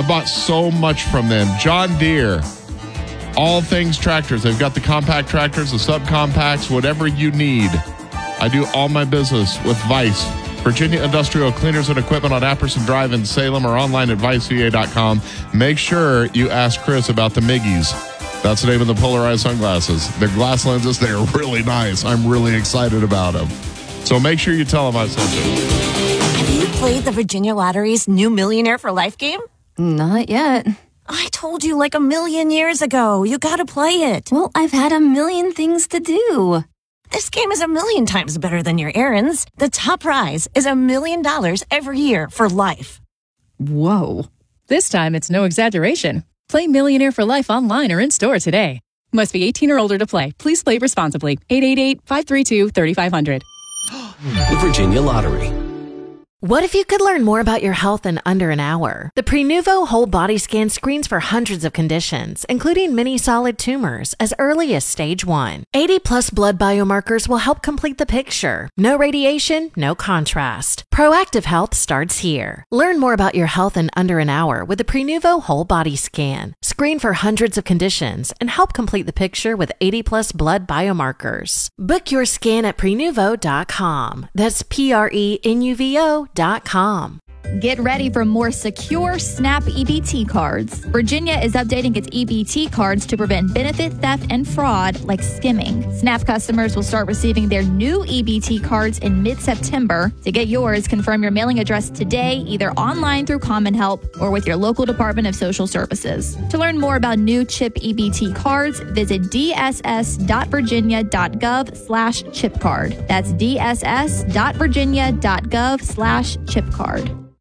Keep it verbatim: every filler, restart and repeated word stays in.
I've bought so much from them. John Deere, all things tractors. They've got the compact tractors, the subcompacts, whatever you need. I do all my business with Vice. Virginia Industrial Cleaners and Equipment on Apperson Drive in Salem or online at vice v a dot com. Make sure you ask Chris about the Miggies. That's the name of the polarized sunglasses. They're glass lenses. They're really nice. I'm really excited about them. So make sure you tell them I sent you. Have you played the Virginia Lottery's new Millionaire for Life game? Not yet. I told you like a million years ago. You gotta play it. Well, I've had a million things to do. This game is a million times better than your errands. The top prize is a million dollars every year for life. Whoa. This time, it's no exaggeration. Play Millionaire for Life online or in-store today. Must be eighteen or older to play. Please play responsibly. eight eight eight, five three two, three five zero zero. The Virginia Lottery. What if you could learn more about your health in under an hour? The Prenuvo Whole Body Scan screens for hundreds of conditions, including many solid tumors, as early as stage one. eighty plus blood biomarkers will help complete the picture. No radiation, no contrast. Proactive health starts here. Learn more about your health in under an hour with the Prenuvo Whole Body Scan. Screen for hundreds of conditions and help complete the picture with eighty plus blood biomarkers. Book your scan at prenuvo dot com. That's P R E N U V O dot com. Get ready for more secure SNAP E B T cards. Virginia is updating its E B T cards to prevent benefit theft and fraud like skimming. SNAP customers will start receiving their new E B T cards in mid-September. To get yours, confirm your mailing address today, either online through Common Help or with your local Department of Social Services. To learn more about new CHIP E B T cards, visit d s s dot virginia dot gov slash chip card. That's d s s dot virginia dot gov slash chip card.